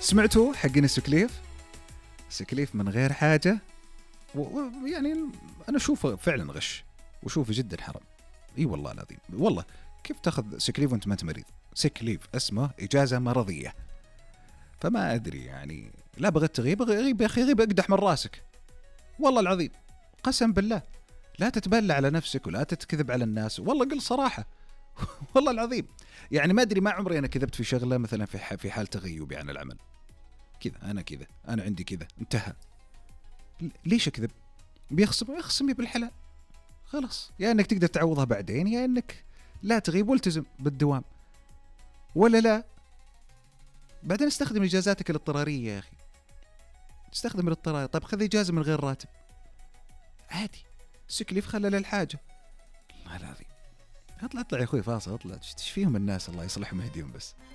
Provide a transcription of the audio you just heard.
سمعتوا حقين السكليف؟ سكليف من غير حاجة يعني أنا أشوفه فعلا غش، وشوفه جدا حرام. إي والله العظيم، والله كيف تأخذ سكليف وأنت ما أنت مريض؟ سكليف اسمه إجازة مرضية، فما أدري يعني. لا بغيت تغيب غيب يا أخي، غيب أقدح من راسك والله العظيم، قسم بالله. لا تتبلى على نفسك ولا تتكذب على الناس، والله قل صراحة والله العظيم. يعني ما أدري، ما عمري أنا كذبت في شغلة مثلا في حال تغيبي عن العمل كذا. أنا عندي كذا انتهى. ليش أكذب؟ يخصمي بالحلال خلاص. يا أنك تقدر تعوضها بعدين، يا أنك لا تغيب والتزم بالدوام، ولا لا بعدين استخدم إجازاتك الاضطرارية يا أخي. تستخدم الاضطرارية، طيب خذ إجازة من غير راتب عادي، سكليف خلى للحاجة. الله العظيم. اطلع يا أخوي فاصل، اطلع تشفيهم الناس، الله يصلحهم ويهديهم بس.